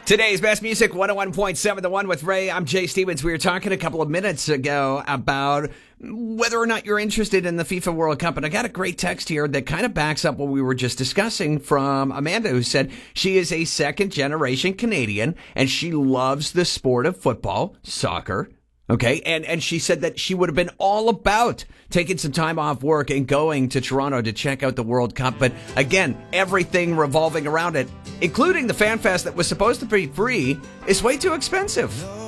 Today's best music, 101.7 The One with Ray. I'm Jay Stevens. We were talking a couple of minutes ago about whether or not you're interested in the FIFA World Cup. And I got a great text here that kind of backs up what we were just discussing from Amanda, who said she is a second-generation Canadian and she loves the sport of football, soccer. Okay, and she said that she would have been all about taking some time off work and going to Toronto to check out the World Cup. But again, everything revolving around it, including the Fan Fest that was supposed to be free, is way too expensive.